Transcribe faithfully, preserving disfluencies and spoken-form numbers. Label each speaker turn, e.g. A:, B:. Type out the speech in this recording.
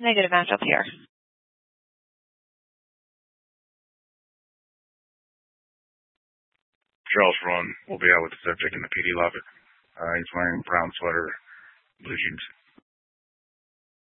A: Negative matchup here.
B: Charles Run will be out with the subject in the P D Lovitt. Uh, he's wearing brown sweater, blue jeans.